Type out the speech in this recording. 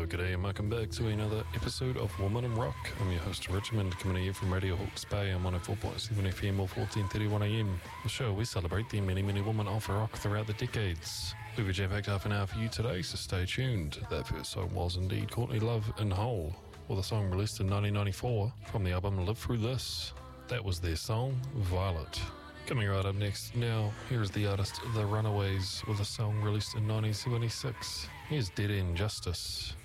Hello, g'day, and welcome back to another episode of Woman in Rock. I'm your host, Richmond, coming to you from Radio Hawke's Bay on 104.7 FM or 1431 AM. The show, we celebrate the many, many women of rock throughout the decades. We've a jam-packed half an hour for you today, so stay tuned. That first song was indeed Courtney Love in Hole, with a song released in 1994 from the album Live Through This. That was their song, Violet. Coming right up next, now, here's the artist The Runaways with a song released in 1976. Here's Dead End Justice.